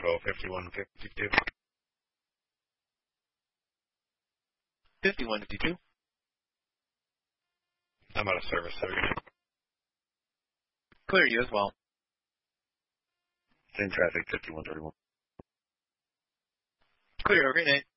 Auto 5152. 5152. I'm out of service. Have a good night. Clear you as well. In traffic 5131. Clear. Have a great night.